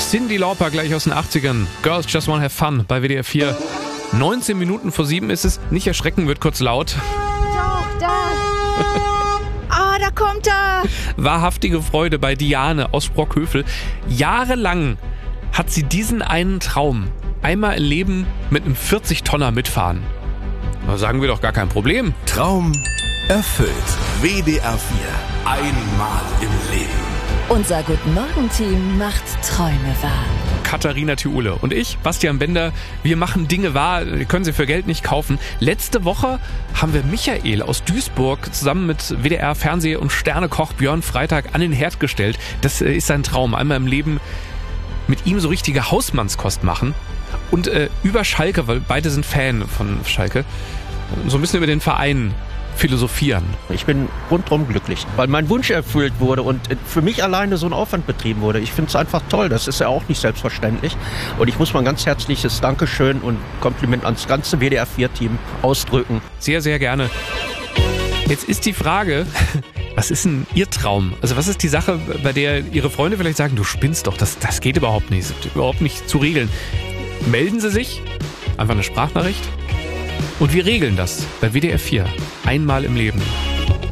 Cyndi Lauper gleich aus den 80ern. Girls Just Wanna Have Fun bei WDR 4. 19 Minuten vor 7 ist es. Nicht erschrecken, wird kurz laut. Doch, da. Da kommt er. Wahrhaftige Freude bei Diane aus Sprockhövel. Jahrelang hat sie diesen einen Traum. Einmal im Leben mit einem 40-Tonner mitfahren. Da sagen wir doch gar kein Problem. Traum erfüllt. WDR 4. Einmal im Leben. Unser Guten-Morgen-Team macht Träume wahr. Katharina Thiule und ich, Bastian Bender, wir machen Dinge wahr, wir können sie für Geld nicht kaufen. Letzte Woche haben wir Michael aus Duisburg zusammen mit WDR-Fernseh- und Sternekoch Björn Freitag an den Herd gestellt. Das ist sein Traum, einmal im Leben mit ihm so richtige Hausmannskost machen. Und über Schalke, weil beide sind Fan von Schalke, so ein bisschen über den Verein philosophieren. Ich bin rundherum glücklich, weil mein Wunsch erfüllt wurde und für mich alleine so ein Aufwand betrieben wurde. Ich finde es einfach toll, das ist ja auch nicht selbstverständlich. Und ich muss mal ein ganz herzliches Dankeschön und Kompliment ans ganze WDR 4-Team ausdrücken. Sehr, sehr gerne. Jetzt ist die Frage, was ist denn Ihr Traum? Also was ist die Sache, bei der Ihre Freunde vielleicht sagen, du spinnst doch, das geht überhaupt nicht, das ist überhaupt nicht zu regeln. Melden Sie sich, einfach eine Sprachnachricht. Und wir regeln das bei WDR 4. Einmal im Leben.